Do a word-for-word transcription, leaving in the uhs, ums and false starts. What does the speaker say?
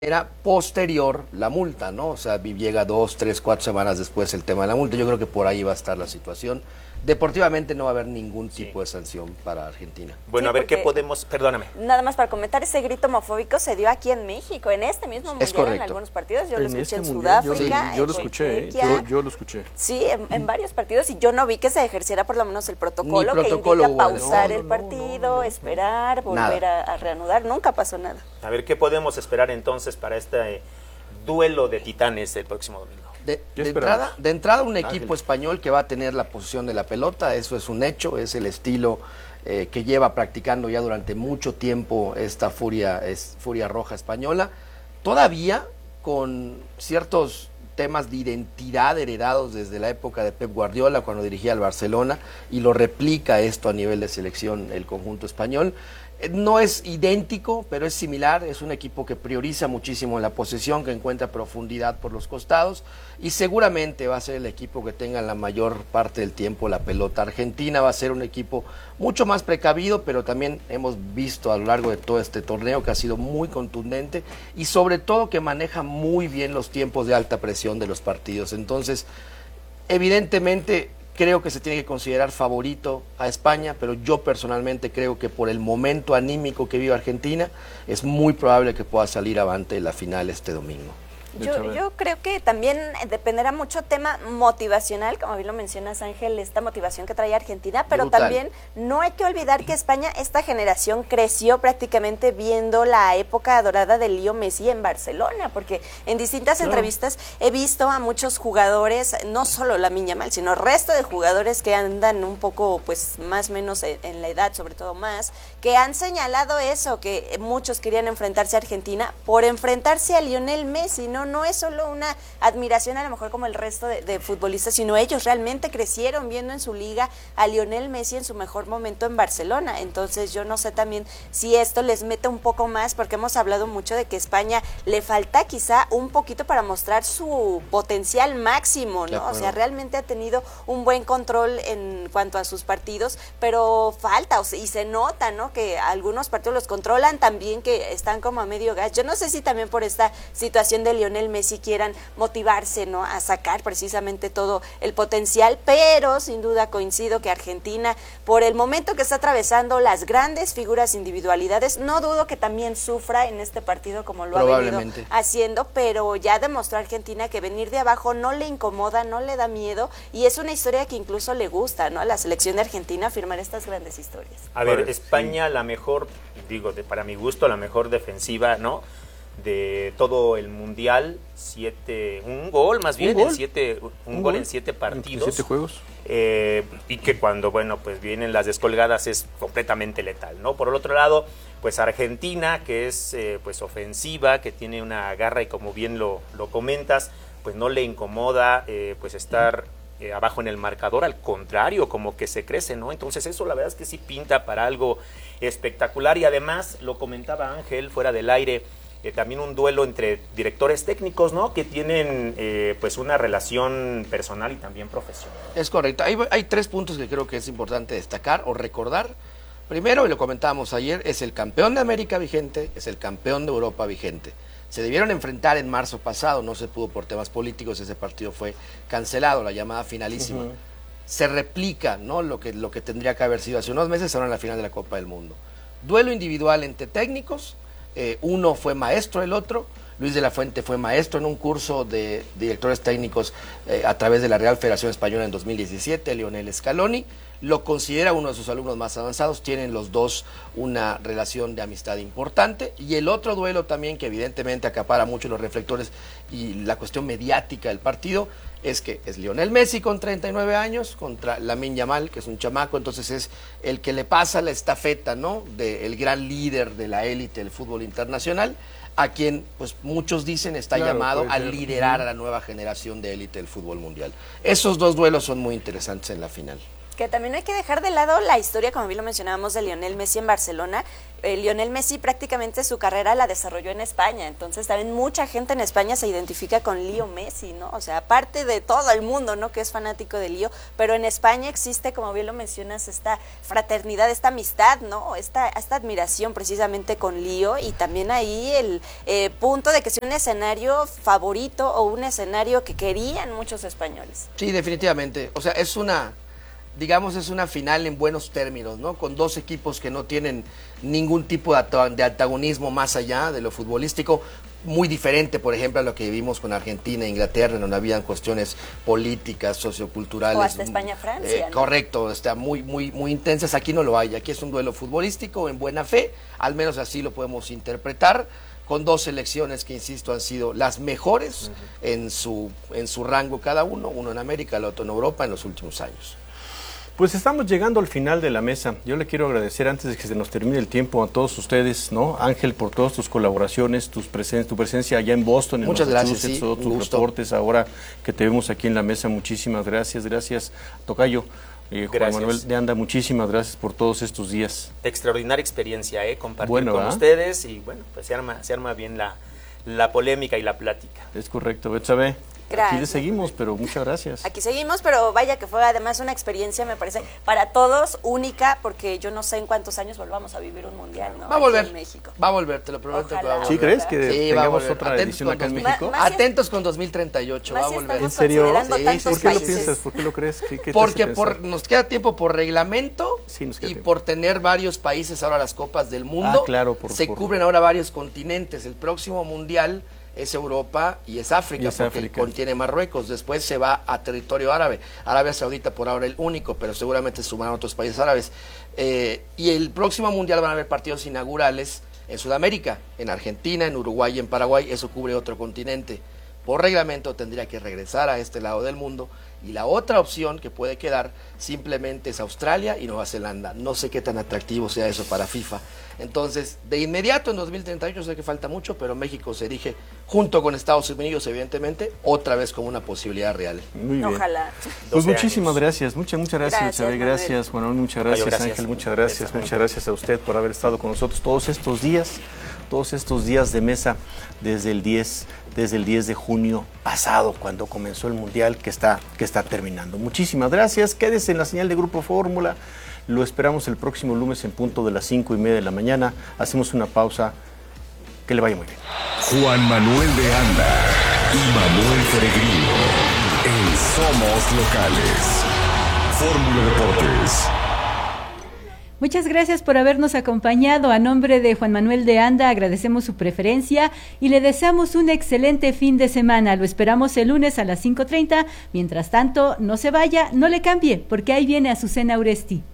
Era posterior la multa, ¿no? O sea, llega dos, tres, cuatro semanas después el tema de la multa. Yo creo que por ahí va a estar la situación. Deportivamente no va a haber ningún tipo Sí. de sanción para Argentina. Bueno, Sí, a ver qué porque- podemos... Perdóname. Nada más para comentar, ese grito homofóbico se dio aquí en México, en este mismo mundial, en correcto. algunos partidos. Yo lo En escuché este en mundial, yo, Sudáfrica, sí, yo lo en escuché, ¿eh? Chequia. yo, yo lo escuché. Sí, en, en varios partidos, y yo no vi que se ejerciera por lo menos el protocolo, Ni protocolo que indica hubo. pausar No, no, el no, partido, no, no, no. esperar, volver a, a reanudar. Nunca pasó nada. A ver qué podemos esperar entonces para este eh, duelo de titanes el próximo domingo. De, ¿Qué de esperamos? entrada, de entrada un equipo Ángel. español que va a tener la posición de la pelota, eso es un hecho, es el estilo eh, que lleva practicando ya durante mucho tiempo esta furia, es, furia roja española, todavía con ciertos temas de identidad heredados desde la época de Pep Guardiola cuando dirigía al Barcelona, y lo replica esto a nivel de selección el conjunto español. No es idéntico, pero es similar, es un equipo que prioriza muchísimo la posesión, que encuentra profundidad por los costados, y seguramente va a ser el equipo que tenga la mayor parte del tiempo la pelota. Argentina va a ser un equipo mucho más precavido, pero también hemos visto a lo largo de todo este torneo que ha sido muy contundente y sobre todo que maneja muy bien los tiempos de alta presión de los partidos. Entonces, evidentemente creo que se tiene que considerar favorito a España, pero yo personalmente creo que por el momento anímico que vive Argentina, es muy probable que pueda salir avante en la final este domingo. Yo, yo creo que también dependerá mucho tema motivacional, como bien lo mencionas, Ángel, esta motivación que trae Argentina, pero Brutal. también no hay que olvidar que España, esta generación creció prácticamente viendo la época dorada de Leo Messi en Barcelona, porque en distintas Claro. entrevistas he visto a muchos jugadores, no solo Lamine Yamal, sino el resto de jugadores que andan un poco, pues, más o menos en, en la edad, sobre todo más, que han señalado eso, que muchos querían enfrentarse a Argentina por enfrentarse a Lionel Messi, ¿no? No es solo una admiración a lo mejor como el resto de, de futbolistas, sino ellos realmente crecieron viendo en su liga a Lionel Messi en su mejor momento en Barcelona. Entonces yo no sé también si esto les mete un poco más, porque hemos hablado mucho de que España le falta quizá un poquito para mostrar su potencial máximo, De ¿no? O acuerdo. sea, realmente ha tenido un buen control en cuanto a sus partidos, pero falta, o sea, y se nota, ¿no? Que algunos partidos los controlan también, que están como a medio gas. Yo no sé si también por esta situación de Lionel Messi quieran motivarse, ¿no? A sacar precisamente todo el potencial, pero sin duda coincido que Argentina, por el momento que está atravesando, las grandes figuras, individualidades, no dudo que también sufra en este partido como lo ha venido Probablemente. haciendo, pero ya demostró Argentina que venir de abajo no le incomoda, no le da miedo, y es una historia que incluso le gusta, ¿no? A la selección de Argentina firmar estas grandes historias. A ver, Pues, España la mejor, digo, de, para mi gusto, la mejor defensiva, ¿no? De todo el mundial, siete, un gol más bien, ¿Un gol? en siete, un, Un gol gol en siete partidos. ¿En siete juegos? Eh, y que cuando, bueno, pues vienen las descolgadas es completamente letal, ¿no? Por el otro lado, pues Argentina, que es eh, pues ofensiva, que tiene una garra y como bien lo, lo comentas, pues no le incomoda eh, pues estar eh, abajo en el marcador, al contrario, como que se crece, ¿no? Entonces eso la verdad es que sí pinta para algo espectacular, y además, lo comentaba Ángel fuera del aire, Eh, también un duelo entre directores técnicos, ¿no? Que tienen eh, pues una relación personal y también profesional. Es correcto. Hay, hay tres puntos que creo que es importante destacar o recordar. Primero, y lo comentábamos ayer, es el campeón de América vigente, es el campeón de Europa vigente. Se debieron enfrentar en marzo pasado, no se pudo por temas políticos, ese partido fue cancelado, la llamada finalísima. Uh-huh. Se replica, ¿no? Lo que, lo que tendría que haber sido hace unos meses, ahora en la final de la Copa del Mundo. Duelo individual entre técnicos. Eh, uno fue maestro, el otro, Luis de la Fuente fue maestro en un curso de directores técnicos eh, a través de la Real Federación Española en dos mil diecisiete, Lionel Scaloni, lo considera uno de sus alumnos más avanzados, tienen los dos una relación de amistad importante. Y el otro duelo también que evidentemente acapara mucho los reflectores y la cuestión mediática del partido, es que es Lionel Messi con treinta y nueve años contra Lamine Yamal, que es un chamaco, entonces es el que le pasa la estafeta, ¿no? Del gran líder de la élite del fútbol internacional, a quien, pues muchos dicen, está Claro, llamado puede a ser. liderar a la nueva generación de élite del fútbol mundial. Esos dos duelos son muy interesantes en la final. Que también hay que dejar de lado la historia, como bien lo mencionábamos, de Lionel Messi en Barcelona. Eh, Lionel Messi prácticamente su carrera la desarrolló en España, entonces también mucha gente en España se identifica con Leo Messi, ¿no? O sea, aparte de todo el mundo, ¿no?, que es fanático de Leo, pero en España existe, como bien lo mencionas, esta fraternidad, esta amistad, ¿no? Esta, esta admiración precisamente con Leo, y también ahí el eh, punto de que sea un escenario favorito o un escenario que querían muchos españoles. Sí, definitivamente. O sea, es una... digamos, es una final en buenos términos, ¿no? Con dos equipos que no tienen ningún tipo de antagonismo más allá de lo futbolístico, muy diferente, por ejemplo, a lo que vivimos con Argentina e Inglaterra, donde habían cuestiones políticas, socioculturales. O hasta España-Francia. Eh, ¿no? Correcto, está muy, muy, muy intensas. Aquí no lo hay. Aquí es un duelo futbolístico en buena fe, al menos así lo podemos interpretar, con dos selecciones que, insisto, han sido las mejores uh-huh. en su, en su rango cada uno, uno en América, el otro en Europa, en los últimos años. Pues estamos llegando al final de la mesa. Yo le quiero agradecer, antes de que se nos termine el tiempo, a todos ustedes, ¿no? Ángel, por todas tus colaboraciones, tus presen tu presencia allá en Boston, en Muchas gracias, sí, todos tus gusto. reportes ahora que te vemos aquí en la mesa. Muchísimas gracias, gracias, Tocayo. Eh, Juan Gracias. Manuel de Anda, muchísimas gracias por todos estos días. Extraordinaria experiencia, ¿eh? Compartir bueno, con ¿eh? ustedes y bueno, pues se arma, se arma bien la, la polémica y la plática. Es correcto, Betsabe. Gracias. Aquí le seguimos, pero muchas gracias. Aquí seguimos, pero vaya que fue además una experiencia, me parece, para todos única, porque yo no sé en cuántos años volvamos a vivir un mundial, ¿no? Va a volver, Aquí en México. va a volver, te lo prometo. Ojalá. Que va a volver. ¿Sí crees que Sí, va a tengamos volver. otra Atentos edición con acá en dos- México? Ma- más- Atentos con dos mil treinta y ocho, va a Más si volver. estamos ¿En serio? considerando Sí, tantos sí, ¿Por qué lo países. piensas? ¿Por qué lo crees? ¿Qué, qué te hace Porque pensar? por, nos queda tiempo por reglamento Sí, nos queda y tiempo. por tener varios países ahora las copas del mundo. Ah, claro, por- se por- cubren ahora varios continentes. El próximo mundial es Europa y es África, Y es porque África. contiene Marruecos. Después se va a territorio árabe. Arabia Saudita por ahora el único, pero seguramente sumarán otros países árabes. Eh, y el próximo mundial van a haber partidos inaugurales en Sudamérica, en Argentina, en Uruguay y en Paraguay. Eso cubre otro continente. Por reglamento tendría que regresar a este lado del mundo, y la otra opción que puede quedar simplemente es Australia y Nueva Zelanda. No sé qué tan atractivo sea eso para FIFA. Entonces, de inmediato en dos mil treinta y ocho, sé que falta mucho, pero México se erige junto con Estados Unidos, evidentemente, otra vez como una posibilidad real. Muy bien. Ojalá. Pues doce muchísimas años. gracias, muchas, muchas gracias, Gracias, Isabel, Manuel. gracias, Juan Manuel, muchas gracias, gracias. Ángel, muchas gracias, Gracias, muchas Ángel. gracias a usted por haber estado con nosotros todos estos días, todos estos días de mesa desde el diez, desde el diez de junio pasado, cuando comenzó el Mundial que está, que está terminando. Muchísimas gracias, quédese en la señal de Grupo Fórmula, lo esperamos el próximo lunes en punto de las cinco y media de la mañana, hacemos una pausa, que le vaya muy bien. Juan Manuel de Anda y Manuel Peregrino en Somos Locales. Fórmula Deportes. Muchas gracias por habernos acompañado. A nombre de Juan Manuel de Anda agradecemos su preferencia y le deseamos un excelente fin de semana. Lo esperamos el lunes a las cinco treinta. Mientras tanto, no se vaya, no le cambie, porque ahí viene Azucena Uresti.